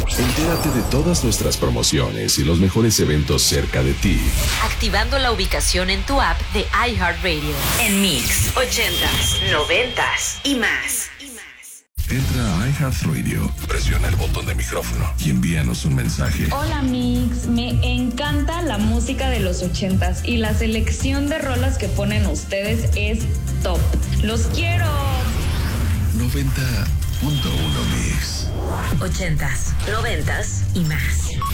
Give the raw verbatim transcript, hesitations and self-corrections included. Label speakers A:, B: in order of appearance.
A: Entérate de todas nuestras promociones y los mejores eventos cerca de ti,
B: activando la ubicación en tu app de iHeartRadio.
C: En Mix, ochentas, noventas y más.
A: Entra a iHeartRadio, presiona el botón de micrófono y envíanos un mensaje.
D: Hola Mix, me encanta la música de los ochentas y la selección de rolas que ponen ustedes es top. ¡Los quiero!
A: noventa punto uno Mix.
C: Ochentas, noventas y más.